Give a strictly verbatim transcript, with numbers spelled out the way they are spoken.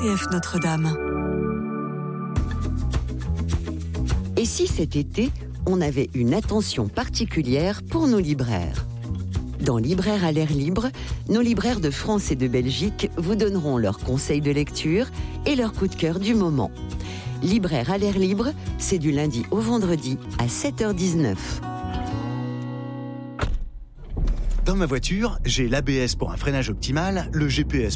C F Notre-Dame. Et si cet été, on avait une attention particulière pour nos libraires ? Dans Libraire à l'air libre, nos libraires de France et de Belgique vous donneront leurs conseils de lecture et leurs coups de cœur du moment. Libraire à l'air libre, c'est du lundi au vendredi à sept heures dix-neuf. Dans ma voiture, j'ai l'A B S pour un freinage optimal, le G P S